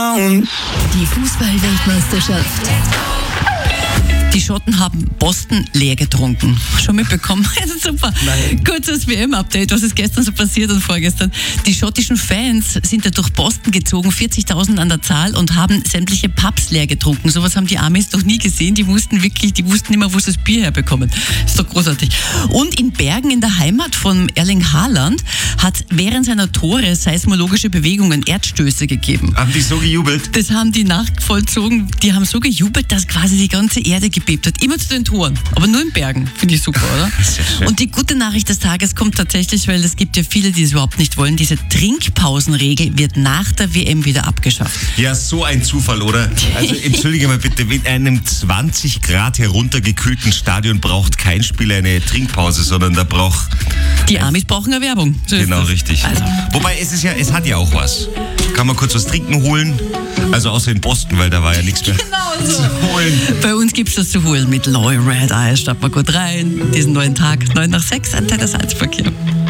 Die Fußball-Weltmeisterschaft. Die Schotten haben Boston leer getrunken. Schon mitbekommen? Das ist super. Nein. Kurzes WM-Update, was ist gestern so passiert und vorgestern. Die schottischen Fans sind ja durch Boston gezogen, 40.000 an der Zahl, und haben sämtliche Pubs leer getrunken. Sowas haben die Amis noch nie gesehen. Die wussten immer, wo sie das Bier herbekommen. Ist doch großartig. Und in Bergen, in der Heimat von Erling Haaland, hat während seiner Tore seismologische Bewegungen, Erdstöße gegeben. Haben die so gejubelt? Das haben die nachvollzogen. Die haben so gejubelt, dass quasi die ganze Erde gebebt hat. Immer zu den Toren. Aber nur in Bergen. Finde ich super, oder? Sehr schön. Und die gute Nachricht des Tages kommt tatsächlich, weil es gibt ja viele, die es überhaupt nicht wollen. Diese Trinkpausenregel wird nach der WM wieder abgeschafft. Ja, so ein Zufall, oder? Also entschuldige mal bitte, in einem 20 Grad heruntergekühlten Stadion braucht kein Spieler eine Trinkpause, sondern da braucht... Die Amis brauchen eine Werbung. So ist Genau, das. richtig. Also. Wobei, es hat ja auch was. Kann man kurz was trinken holen? Also außer in Boston, weil da war ja nichts mehr Genau so. zu holen. Bei uns gibt es das zu holen mit Loy Red Eye. Starten wir gut rein. Diesen neuen Tag, 9 nach 6, ein Teil der Salzverkehr.